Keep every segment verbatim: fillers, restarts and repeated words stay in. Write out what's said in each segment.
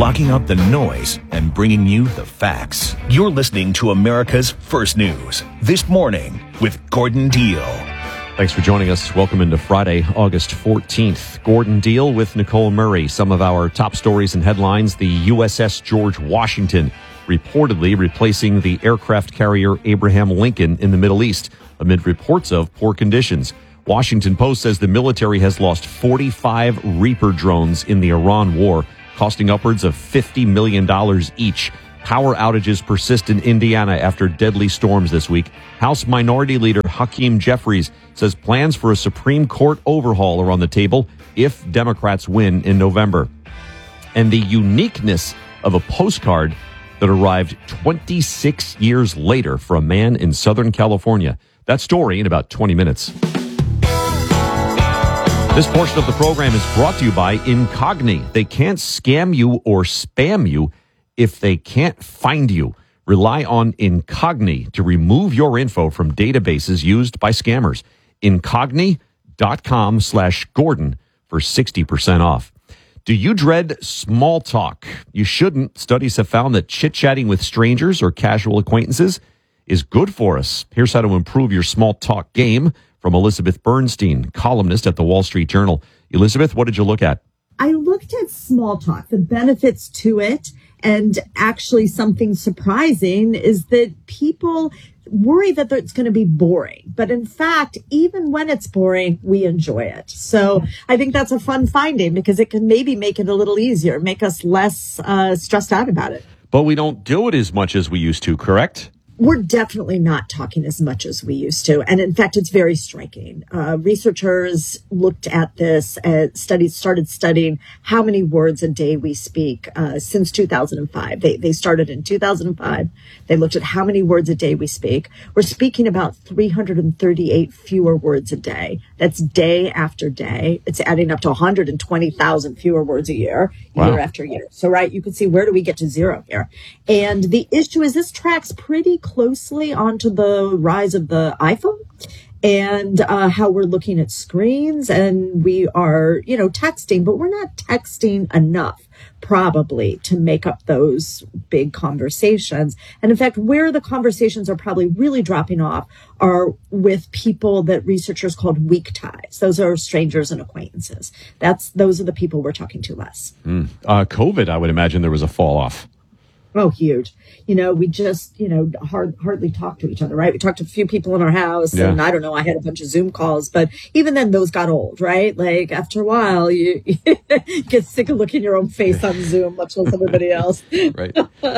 blocking out the noise and bringing you the facts. You're listening to America's First News This Morning with Gordon Deal. Thanks for joining us. Welcome into Friday, August fourteenth. Gordon Deal with Nicole Murray. Some of our top stories and headlines. The U S S George Washington reportedly replacing the aircraft carrier Abraham Lincoln in the Middle East amid reports of poor conditions. Washington Post says the military has lost forty-five Reaper drones in the Iran war, costing upwards of fifty million dollars each. Power outages persist in Indiana after deadly storms this week. House Minority Leader Hakeem Jeffries says plans for a Supreme Court overhaul are on the table if Democrats win in November. And the uniqueness of a postcard that arrived twenty-six years later for a man in Southern California. That story in about twenty minutes. This portion of the program is brought to you by Incogni. They can't scam you or spam you if they can't find you. Rely on Incogni to remove your info from databases used by scammers. Incogni.com slash Gordon for sixty percent off. Do you dread small talk? You shouldn't. Studies have found that chit-chatting with strangers or casual acquaintances is good for us. Here's how to improve your small talk game from Elizabeth Bernstein, columnist at the Wall Street Journal. Elizabeth, what did you look at? I looked at small talk, the benefits to it, and actually something surprising is that people worry that it's going to be boring. But in fact, even when it's boring, we enjoy it. So I think that's a fun finding because it can maybe make it a little easier, make us less uh, stressed out about it. But we don't do it as much as we used to, correct? We're definitely not talking as much as we used to. And in fact, it's very striking. Uh, researchers looked at this, uh, studied, started studying how many words a day we speak uh, since two thousand five. They, they started in two thousand five. They looked at how many words a day we speak. We're speaking about three hundred thirty-eight fewer words a day. That's day after day. It's adding up to one hundred twenty thousand fewer words a year, wow. year after year. So, right, you can see where do we get to zero here? And the issue is this tracks pretty closely onto the rise of the iPhone and uh, how we're looking at screens, and we are, you know, texting, but we're not texting enough probably to make up those big conversations. And in fact, where the conversations are probably really dropping off are with people that researchers called weak ties. Those are strangers and acquaintances. That's those are the people we're talking to less. Mm. Uh, COVID, I would imagine there was a fall off. Oh, huge. You know, we just, you know, hard, hardly talk to each other, right? We talked to a few people in our house yeah. and I don't know, I had a bunch of Zoom calls, but even then those got old, right? Like after a while, you, you get sick of looking your own face on Zoom, much like everybody else. Right.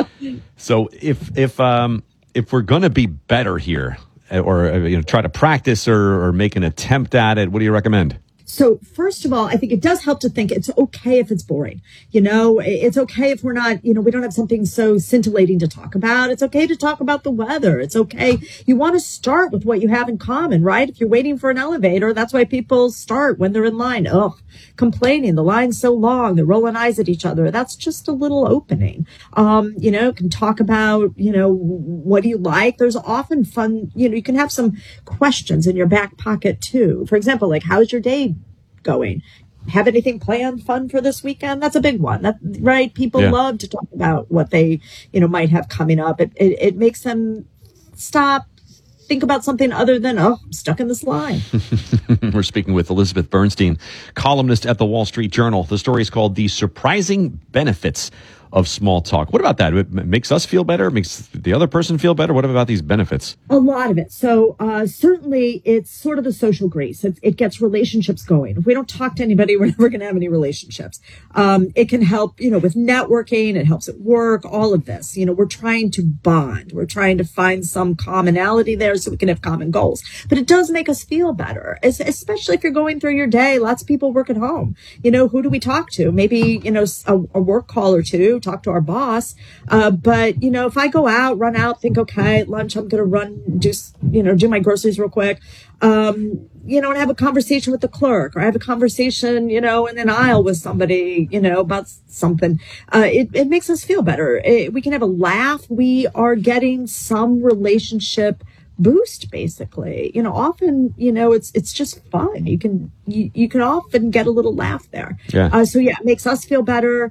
So if, if, um, if we're going to be better here or, you know, try to practice or, or make an attempt at it, what do you recommend? So first of all, I think it does help to think it's okay if it's boring. You know, it's okay if we're not, you know, we don't have something so scintillating to talk about. It's okay to talk about the weather. It's okay. You want to start with what you have in common, right? If you're waiting for an elevator, that's why people start when they're in line. Oh, complaining. The line's so long. They're rolling eyes at each other. That's just a little opening. Um, you know, can talk about, you know, what do you like? There's often fun, you know, you can have some questions in your back pocket too. For example, like, how's your day going? Have anything planned fun for this weekend? That's a big one. That, right? People yeah. love to talk about what they, you know, might have coming up. It, it, it makes them stop, think about something other than, oh, I'm stuck in this line. We're speaking with Elizabeth Bernstein, columnist at the Wall Street Journal. The story is called The Surprising Benefits of Small Talk. What about that? It makes us feel better? It makes the other person feel better? What about these benefits? A lot of it. So uh, certainly it's sort of the social grease. It, it gets relationships going. If we don't talk to anybody, we're never going to have any relationships. Um, it can help, you know, with networking. It helps at work, all of this. You know, we're trying to bond. We're trying to find some commonality there so we can have common goals. But it does make us feel better, especially if you're going through your day. Lots of people work at home. You know, who do we talk to? Maybe, you know, a, a work call or two. Talk to our boss. Uh, but, you know, if I go out, run out, think, okay, at lunch, I'm going to run, do, you know, do my groceries real quick. Um, you know, and have a conversation with the clerk or I have a conversation, you know, in an aisle with somebody, you know, about something. Uh, it, it makes us feel better. It, we can have a laugh. We are getting some relationship boost, basically. You know, often, you know, it's it's just fun. You can you, you can often get a little laugh there. Yeah. Uh, so yeah, it makes us feel better.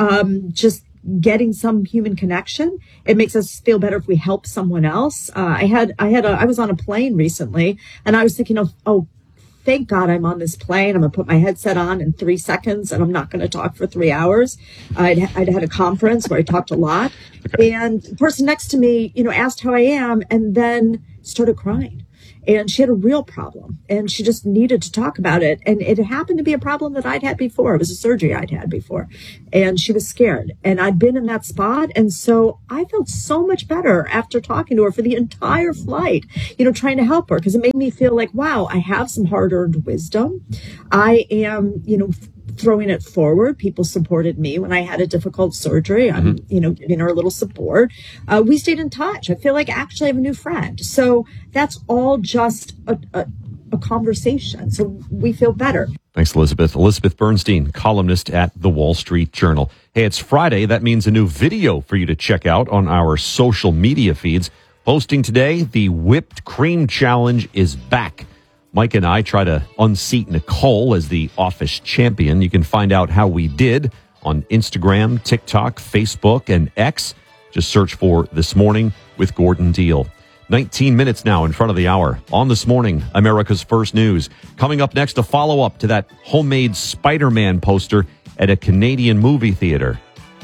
um, just getting some human connection. It makes us feel better if we help someone else. Uh, I had, I had, a, I was on a plane recently, and I was thinking of, oh, thank God I'm on this plane. I'm going to put my headset on in three seconds and I'm not going to talk for three hours. I'd, I'd had a conference where I talked a lot. Okay. And the person next to me, you know, asked how I am and then started crying. And she had a real problem and she just needed to talk about it. And it happened to be a problem that I'd had before. It was a surgery I'd had before. And she was scared. And I'd been in that spot. And so I felt so much better after talking to her for the entire flight, you know, trying to help her, because it made me feel like, wow, I have some hard-earned wisdom. I am, you know, throwing it forward. People supported me when I had a difficult surgery. I'm, mm-hmm. you know, giving her a little support. Uh, we stayed in touch. I feel like I actually have a new friend. So that's all just a, a, a conversation. So we feel better. Thanks, Elizabeth. Elizabeth Bernstein, columnist at The Wall Street Journal. Hey, it's Friday. That means a new video for you to check out on our social media feeds. Posting today, the Whipped Cream Challenge is back. Mike and I try to unseat Nicole as the office champion. You can find out how we did on Instagram, TikTok, Facebook, and X. Just search for This Morning with Gordon Deal. nineteen minutes now in front of the hour. On This Morning, America's First News. Coming up next, a follow-up to that homemade Spider-Man poster at a Canadian movie theater.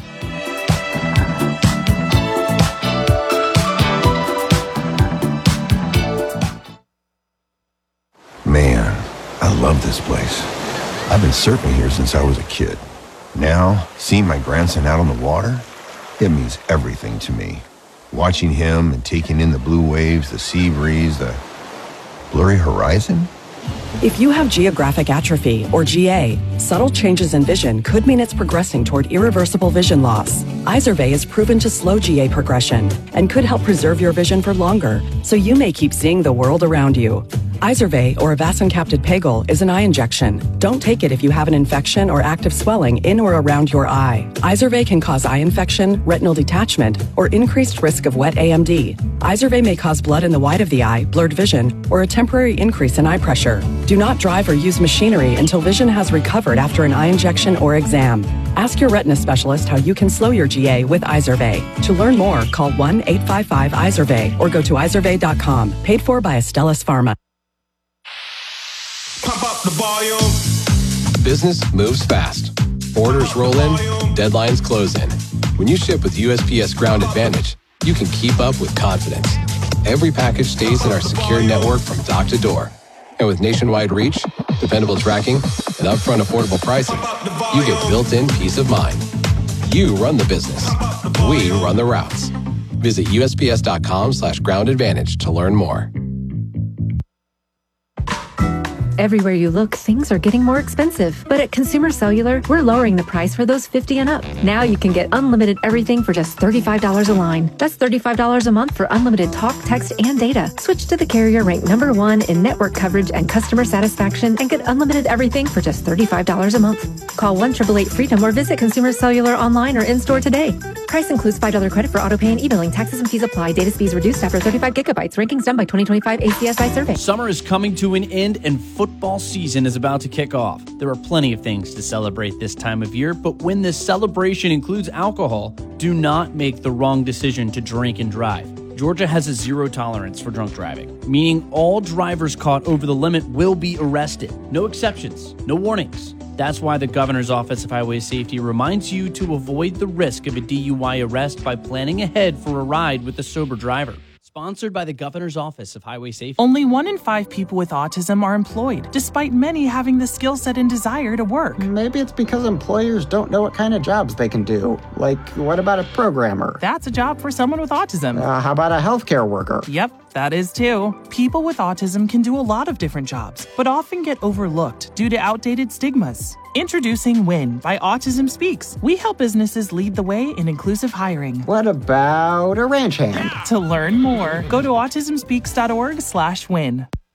Man, I love this place. I've been surfing here since I was a kid. Now, seeing my grandson out on the water, it means everything to me. Watching him and taking in the blue waves, the sea breeze, the blurry horizon. If you have geographic atrophy, or G A, subtle changes in vision could mean it's progressing toward irreversible vision loss. Izervay is proven to slow G A progression and could help preserve your vision for longer, so you may keep seeing the world around you. Izervay, or avacincaptad pegol, is an eye injection. Don't take it if you have an infection or active swelling in or around your eye. Izervay can cause eye infection, retinal detachment, or increased risk of wet A M D. Izervay may cause blood in the white of the eye, blurred vision, or a temporary increase in eye pressure. Do not drive or use machinery until vision has recovered after an eye injection or exam. Ask your retina specialist how you can slow your G A with Izervay. To learn more, call one eight five five Izervay or go to izervay dot com. Paid for by Astellas Pharma. Pump up the volume. Business moves fast. Orders roll in, deadlines close in. When you ship with U S P S Ground Advantage, you can keep up with confidence. Every package stays in our secure network from dock to door. And with nationwide reach, dependable tracking, and upfront affordable pricing, you get built-in peace of mind. You run the business. We run the routes. Visit U S P S dot com slash ground advantage to learn more. Everywhere you look, things are getting more expensive. But at Consumer Cellular, we're lowering the price for those fifty and up. Now you can get unlimited everything for just thirty-five dollars a line. That's thirty-five dollars a month for unlimited talk, text, and data. Switch to the carrier ranked number one in network coverage and customer satisfaction and get unlimited everything for just thirty-five dollars a month. Call one eight eight eight freedom or visit Consumer Cellular online or in-store today. Price includes five dollars credit for auto pay and e-billing. Taxes and fees apply. Data speeds reduced after thirty-five gigabytes. Rankings done by twenty twenty-five A C S I survey. Summer is coming to an end and football season is about to kick off. There are plenty of things to celebrate this time of year, but when this celebration includes alcohol, do not make the wrong decision to drink and drive. Georgia has a zero tolerance for drunk driving, meaning all drivers caught over the limit will be arrested. No exceptions, no warnings. That's why the Governor's Office of Highway Safety reminds you to avoid the risk of a D U I arrest by planning ahead for a ride with a sober driver. Sponsored by the Governor's Office of Highway Safety. Only one in five people with autism are employed, despite many having the skill set and desire to work. Maybe it's because employers don't know what kind of jobs they can do. Like, what about a programmer? That's a job for someone with autism. Uh, how about a healthcare worker? Yep, that is too. People with autism can do a lot of different jobs, but often get overlooked due to outdated stigmas. Introducing WIN by Autism Speaks. We help businesses lead the way in inclusive hiring. What about a ranch hand? To learn more, go to autism speaks dot org slash win.